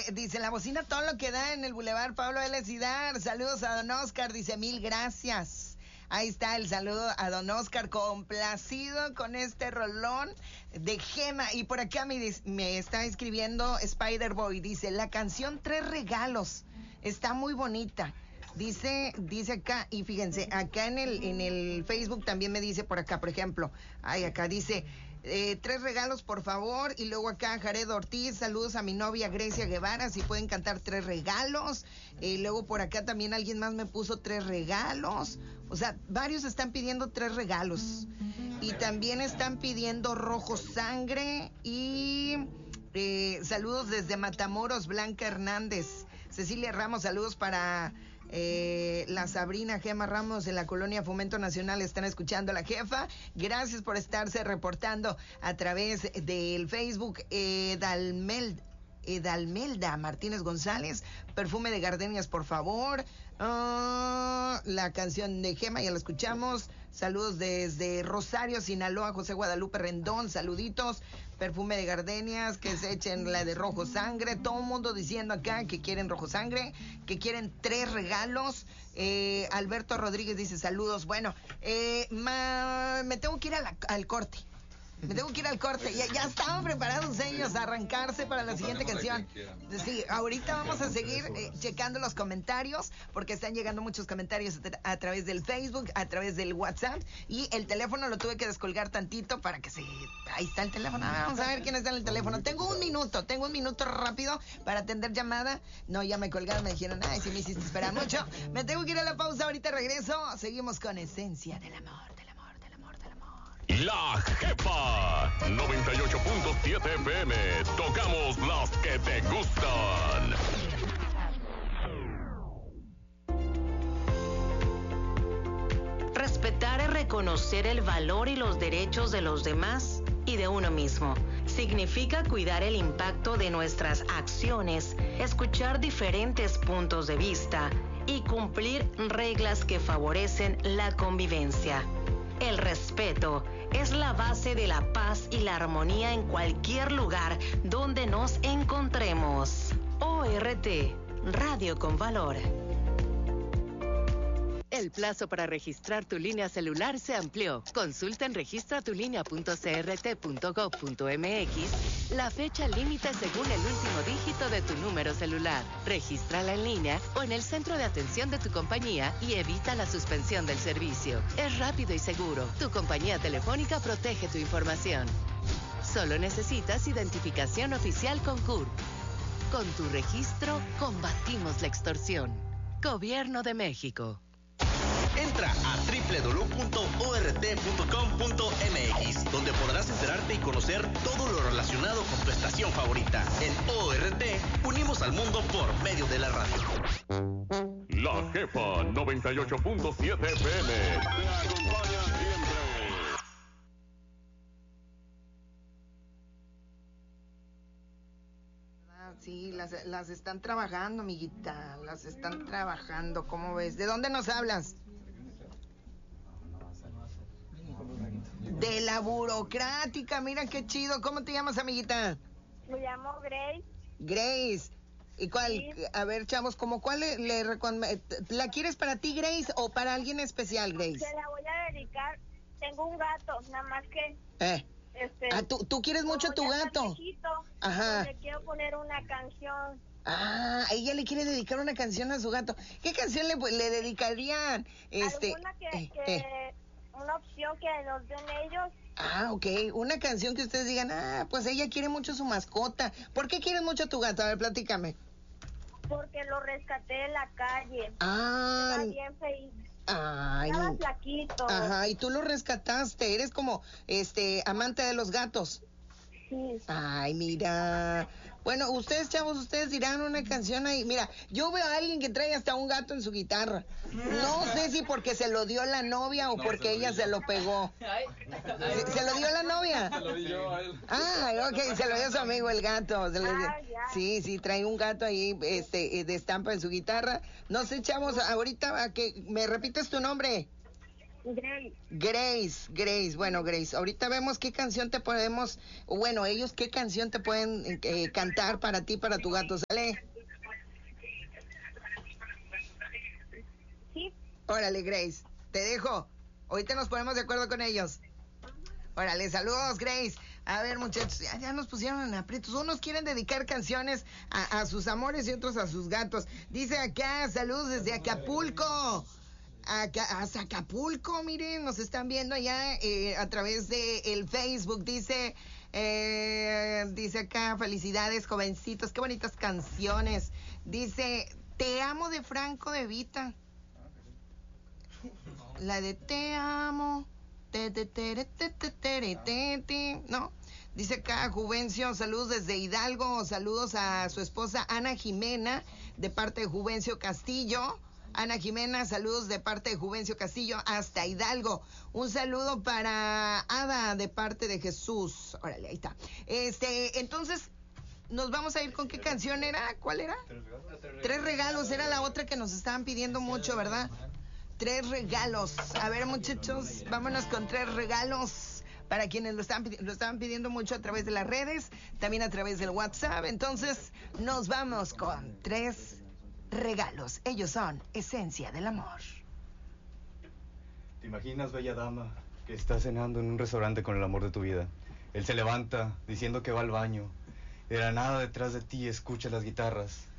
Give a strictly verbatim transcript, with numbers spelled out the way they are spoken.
dice, la bocina todo lo que da en el Boulevard Pablo L. Cidar. Saludos a don Oscar, dice, mil gracias. Ahí está el saludo a don Oscar, complacido con este rolón de Gema. Y por acá me, me está escribiendo Spider Boy, dice, la canción Tres Regalos está muy bonita. Dice, dice acá, y fíjense, acá en el, en el Facebook también me dice por acá, por ejemplo, ay, acá dice, eh, tres regalos por favor, y luego acá Jared Ortiz, saludos a mi novia Grecia Guevara, si pueden cantar tres regalos, y luego por acá también alguien más me puso tres regalos, o sea, varios están pidiendo tres regalos, y también están pidiendo Rojo Sangre, y eh, saludos desde Matamoros, Blanca Hernández, Cecilia Ramos, saludos para... Eh, la Sabrina Gema Ramos de la Colonia Fomento Nacional están escuchando a la jefa. Gracias por estarse reportando a través del Facebook. Edalmel, Edalmelda Martínez González, perfume de gardenias, por favor. Uh, la canción de Gema, ya la escuchamos. Saludos desde Rosario, Sinaloa, José Guadalupe Rendón, saluditos. Perfume de gardenias, que se echen la de Rojo Sangre. Todo el mundo diciendo acá que quieren Rojo Sangre, que quieren tres regalos. Eh, Alberto Rodríguez dice saludos. Bueno, eh, ma, me tengo que ir a la, al corte. Me tengo que ir al corte. Ya, ya estaban preparados ellos a arrancarse para la siguiente canción. Sí, ahorita vamos a seguir eh, checando los comentarios, porque están llegando muchos comentarios a, tra- a través del Facebook, a través del WhatsApp, y el teléfono lo tuve que descolgar tantito para que se... Ahí está el teléfono. Vamos a ver quién está en el teléfono. Tengo un minuto, tengo un minuto rápido para atender llamada. No, ya me colgaron, me dijeron, ay, sí me hiciste esperar mucho. Me tengo que ir a la pausa, ahorita regreso. Seguimos con Esencia del Amor, del amor, del amor, del amor. La Jefa noventa y ocho punto siete F M. Tocamos las que te gustan. Respetar es reconocer el valor y los derechos de los demás y de uno mismo. Significa cuidar el impacto de nuestras acciones, escuchar diferentes puntos de vista y cumplir reglas que favorecen la convivencia. El respeto es la base de la paz y la armonía en cualquier lugar donde nos encontremos. O R T, Radio con Valor. El plazo para registrar tu línea celular se amplió. Consulta en registra tu línea punto c r t punto gov punto m x la fecha límite según el último dígito de tu número celular. Regístrala en línea o en el centro de atención de tu compañía y evita la suspensión del servicio. Es rápido y seguro. Tu compañía telefónica protege tu información. Solo necesitas identificación oficial con C U R. Con tu registro, combatimos la extorsión. Gobierno de México. Entra a doble u doble u doble u punto o r t punto com punto m x, donde podrás enterarte y conocer todo lo relacionado con tu estación favorita. En O R T, unimos al mundo por medio de la radio. La Jefa noventa y ocho punto siete F M. Te acompaña siempre. Sí, las, las están trabajando, amiguita. Las están trabajando, ¿cómo ves? ¿De dónde nos hablas? De la burocrática, mira qué chido. ¿Cómo te llamas, amiguita? Me llamo Grace. Grace. ¿Y cuál? Sí. A ver, chavos, ¿cómo cuál le, le recom- ¿La quieres para ti, Grace, o para alguien especial, Grace? Se la voy a dedicar. Tengo un gato, nada más que... Eh. Este, Ah, ¿tú, tú quieres mucho a tu como ya está gato? viejito, Ajá. Le quiero poner una canción. Ah, ella le quiere dedicar una canción a su gato. ¿Qué canción le, le dedicarían? Este, Alguna que, eh, que eh. una opción que nos den ellos. Ah, ok. Una canción que ustedes digan, ah, pues ella quiere mucho su mascota. ¿Por qué quieres mucho a tu gato? A ver, platícame. Porque lo rescaté de la calle. Ah. Estaba bien feliz. Ay. Estaba flaquito. Ajá, y tú lo rescataste. Eres como, este, amante de los gatos. Sí. Ay, mira. Bueno, ustedes, chavos, ustedes dirán una canción ahí. Mira, yo veo a alguien que trae hasta un gato en su guitarra. No sé si porque se lo dio la novia o No, porque se ella dio. se lo pegó. ¿Se, se lo dio la novia? Se lo di yo a él. Ah, ok, se lo dio su amigo el gato. Se le dio- Ah, ya. Sí, sí, trae un gato ahí, este, eh, de estampa en su guitarra. No sé, chavos, ahorita, ¿a que me repites tu nombre? Grace. Grace, Grace. Bueno, Grace, ahorita vemos qué canción te podemos, o bueno, ellos qué canción te pueden eh, cantar para ti, para tu gato. ¿Sale? Sí. Órale, Grace, te dejo. Ahorita nos ponemos de acuerdo con ellos. Órale, saludos, Grace. A ver, muchachos, ya, ya nos pusieron en aprietos. Unos quieren dedicar canciones a, a sus amores y otros a sus gatos. Dice acá, saludos desde Acapulco. Acá, hasta Acapulco, miren, nos están viendo allá eh, a través de el Facebook. Dice, eh, dice acá, felicidades, jovencitos, qué bonitas canciones. Dice, te amo de Franco de Vita. La de te amo. Te, te, te, te, te, te, te, te, ¿no? Dice acá Juvencio, saludos desde Hidalgo, saludos a su esposa Ana Jimena, de parte de Juvencio Castillo. Ana Jimena, saludos de parte de Juvencio Castillo hasta Hidalgo. Un saludo para Ada de parte de Jesús. Órale, ahí está. Este, entonces, nos vamos a ir con qué canción era, ¿cuál era? Tres regalos. Tres regalos, era la otra que nos estaban pidiendo mucho, ¿verdad? Tres regalos. A ver, muchachos, vámonos con tres regalos. Para quienes lo están lo estaban pidiendo mucho a través de las redes, también a través del WhatsApp. Entonces, nos vamos con tres regalos. Ellos son Esencia del Amor. ¿Te imaginas, bella dama, que está cenando en un restaurante con el amor de tu vida? Él se levanta diciendo que va al baño. De la nada detrás de ti escucha las guitarras